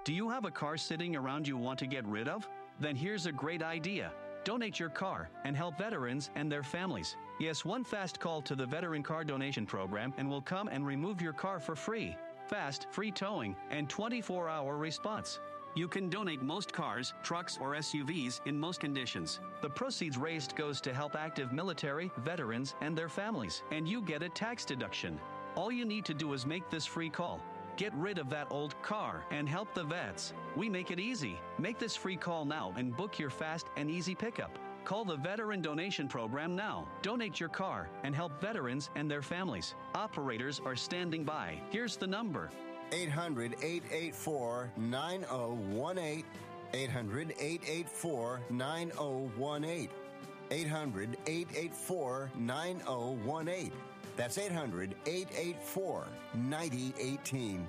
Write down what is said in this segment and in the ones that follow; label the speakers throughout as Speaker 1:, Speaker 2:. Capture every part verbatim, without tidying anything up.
Speaker 1: Do you have a car sitting around you want to get rid of? Then here's a great idea. Donate your car and help veterans and their families. Yes, one fast call to the Veteran Car Donation Program and we'll come and remove your car for free. Fast, free towing, and twenty-four hour response. You can donate most cars, trucks, or S U Vs in most conditions. The proceeds raised goes to help active military, veterans, and their families, and you get a tax deduction. All you need to do is make this free call. Get rid of that old car and help the vets. We make it easy. Make this free call now and book your fast and easy pickup. Call the Veteran Donation Program now. Donate your car and help veterans and their families. Operators are standing by. Here's the number.
Speaker 2: eight hundred, eight eight four, nine zero one eight. eight hundred, eight eight four, nine zero one eight. eight hundred, eight eight four, nine zero one eight. That's eight hundred, eight eight four, nine zero one eight.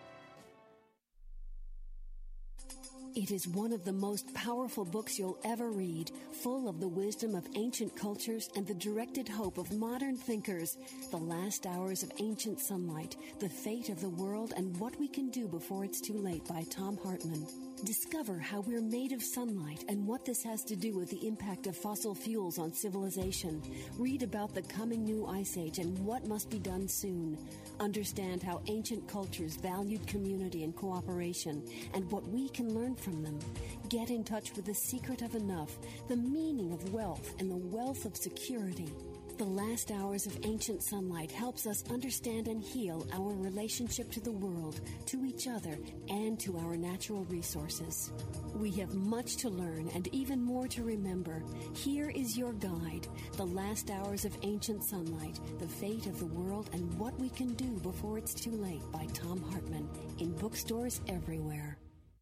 Speaker 3: It is one of the most powerful books you'll ever read, full of the wisdom of ancient cultures and the directed hope of modern thinkers. The Last Hours of Ancient Sunlight, The Fate of the World and What We Can Do Before It's Too Late by Tom Hartman. Discover how we're made of sunlight and what this has to do with the impact of fossil fuels on civilization. Read about the coming new ice age and what must be done soon. Understand how ancient cultures valued community and cooperation and what we can learn from them. Get in touch with the secret of enough, the meaning of wealth, and the wealth of security. The Last Hours of Ancient Sunlight helps us understand and heal our relationship to the world, to each other, and to our natural resources. We have much to learn and even more to remember. Here is your guide, The Last Hours of Ancient Sunlight, The Fate of the World and What We Can Do Before It's Too Late by Tom Hartman, in bookstores everywhere.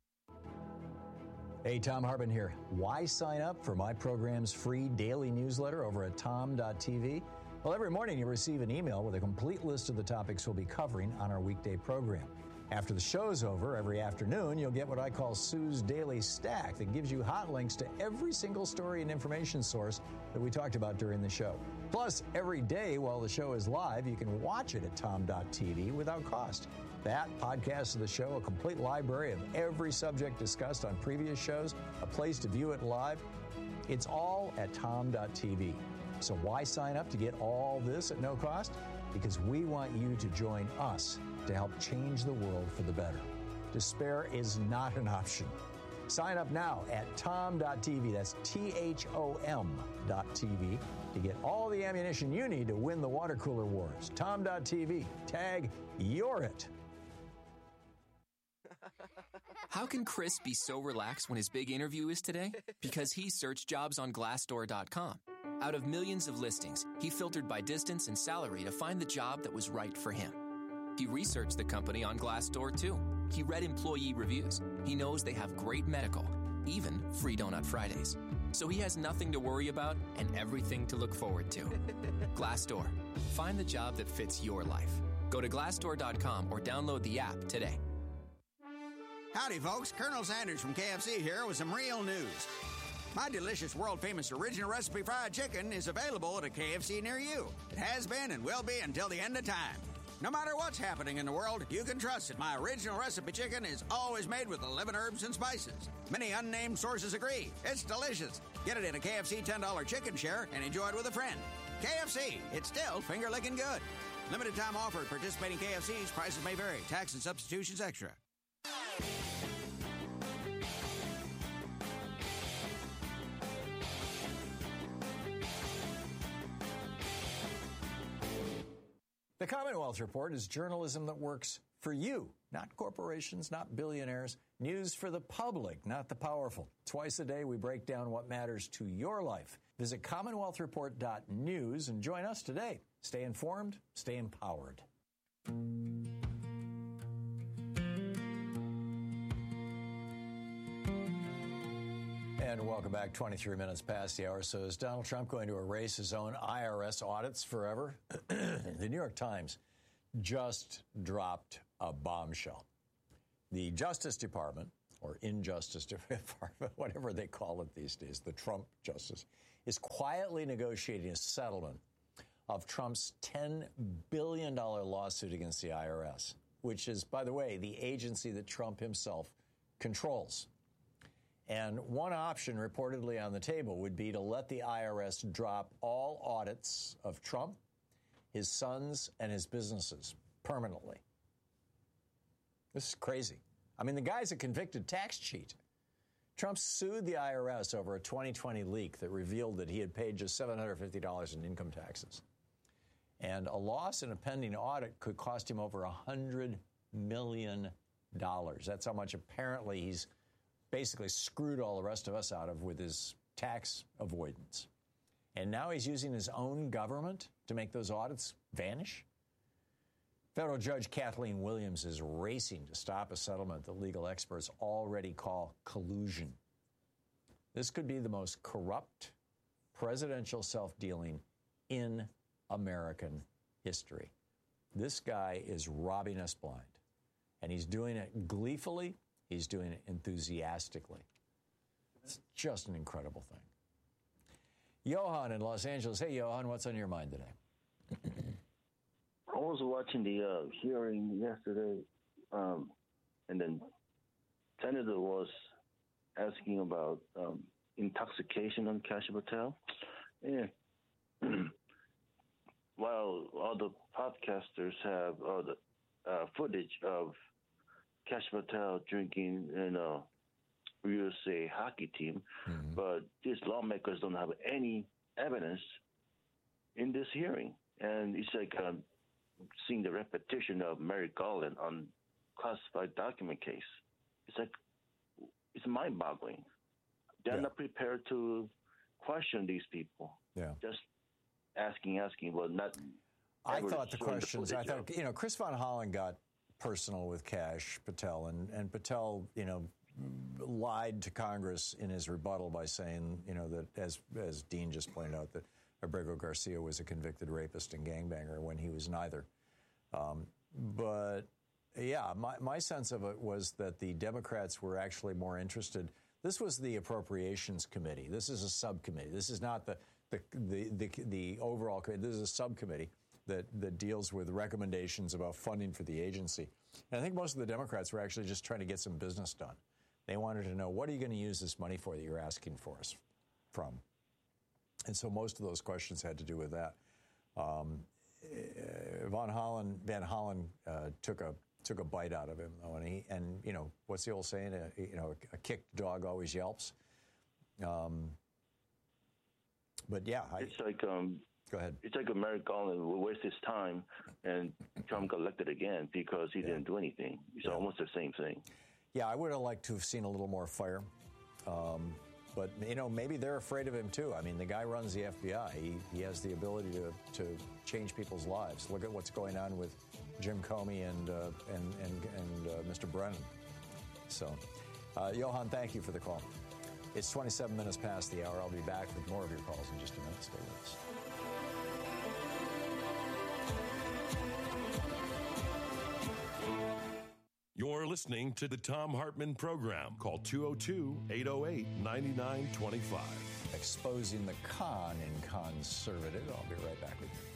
Speaker 4: Hey, Tom Hartman here. Why sign up for my program's free daily newsletter over at tom dot t v? Well, every morning you receive an email with a complete list of the topics we'll be covering on our weekday program. After the show's over, every afternoon, you'll get what I call Sue's Daily Stack that gives you hot links to every single story and information source that we talked about during the show. Plus, every day while the show is live, you can watch it at tom dot t v without cost. That, podcast of the show, a complete library of every subject discussed on previous shows, a place to view it live. It's all at tom dot t v. So why sign up to get all this at no cost? Because we want you to join us to help change the world for the better. Despair is not an option. Sign up now at tom dot t v. That's T H O M dot T V to get all the ammunition you need to win the water cooler wars. tom dot t v. Tag You're It.
Speaker 5: How can Chris be so relaxed when his big interview is today? Because he searched jobs on glassdoor dot com. Out of millions of listings, he filtered by distance and salary to find the job that was right for him. He researched the company on Glassdoor, too. He read employee reviews. He knows they have great medical, even free Donut Fridays. So he has nothing to worry about and everything to look forward to. Glassdoor. Find the job that fits your life. Go to glassdoor dot com or download the app today.
Speaker 6: Howdy, folks. Colonel Sanders from K F C here with some real news. My delicious, world-famous original recipe fried chicken is available at a K F C near you. It has been and will be until the end of time. No matter what's happening in the world, you can trust that my original recipe chicken is always made with eleven herbs and spices. Many unnamed sources agree. It's delicious. Get it in a K F C ten dollar chicken share and enjoy it with a friend. K F C, it's still finger-licking good. Limited time offer at participating K F Cs. Prices may vary. Tax and substitutions extra.
Speaker 4: The Commonwealth Report is journalism that works for you, not corporations, not billionaires. News for the public, not the powerful. Twice a day, we break down what matters to your life. Visit commonwealth report dot news and join us today. Stay informed, stay empowered. And welcome back. twenty-three minutes past the hour. So is Donald Trump going to erase his own I R S audits forever? The New York Times just dropped a bombshell. The Justice Department, or Injustice Department, whatever they call it these days, the Trump Justice, is quietly negotiating a settlement of Trump's ten billion dollars lawsuit against the I R S, which is, by the way, the agency that Trump himself controls. And one option reportedly on the table would be to let the I R S drop all audits of Trump, his sons, and his businesses permanently. This is crazy. I mean, the guy's a convicted tax cheat. Trump sued the I R S over a twenty twenty leak that revealed that he had paid just seven hundred fifty dollars in income taxes. And a loss in a pending audit could cost him over one hundred million dollars. That's how much apparently he's basically screwed all the rest of us out of with his tax avoidance. And now he's using his own government to make those audits vanish? Federal Judge Kathleen Williams is racing to stop a settlement that legal experts already call collusion. This could be the most corrupt presidential self-dealing in American history. This guy is robbing us blind, and he's doing it gleefully. He's doing it enthusiastically. It's just an incredible thing. Johan in Los Angeles. Hey, Johan, what's on your mind today?
Speaker 7: I was watching the uh, hearing yesterday, um, and then Senator was asking about um, intoxication on Kash Patel. And while all the podcasters have all the uh, footage of Kash Patel drinking in a U S A hockey team, mm-hmm. but these lawmakers don't have any evidence in this hearing. And it's like um, seeing the repetition of Merrick Garland on classified document case. It's like, it's mind-boggling. They're yeah. not prepared to question these people.
Speaker 4: Yeah.
Speaker 7: Just asking, asking, but not.
Speaker 4: I thought the questions,
Speaker 7: the
Speaker 4: I thought, you know, Chris Von Hollen got personal with Kash Patel, and, and Patel, you know, lied to Congress in his rebuttal by saying, you know, that as as Dean just pointed out, that Abrego Garcia was a convicted rapist and gangbanger when he was neither. Um, but yeah, my, my sense of it was that the Democrats were actually more interested. This was the Appropriations Committee. This is a subcommittee. This is not the the the the, the overall committee. This is a subcommittee that that deals with recommendations about funding for the agency. And I think most of the Democrats were actually just trying to get some business done. They wanted to know, what are you going to use this money for that you're asking for us from? And so most of those questions had to do with that. Um, Von Hollen, Van Hollen uh, took a took a bite out of him, though, and he and you know what's the old saying? Uh, you know, a kicked dog always yelps. Um, but yeah, I,
Speaker 7: it's like um,
Speaker 4: go ahead.
Speaker 7: It's like Merrick Garland will waste his time, and Trump got elected again because he yeah. didn't do anything. It's yeah. almost the same thing.
Speaker 4: Yeah, I would have liked to have seen a little more fire. Um, but, you know, maybe they're afraid of him, too. I mean, the guy runs the F B I. He, he has the ability to, to change people's lives. Look at what's going on with Jim Comey and, uh, and, and, and uh, Mister Brennan. So, uh, Johan, thank you for the call. It's twenty-seven minutes past the hour. I'll be back with more of your calls in just a minute. Stay with us.
Speaker 8: You're listening to the Thom Hartmann Program. Call two oh two, eight oh eight, nine nine two five.
Speaker 4: Exposing the con in conservative. I'll be right back with you.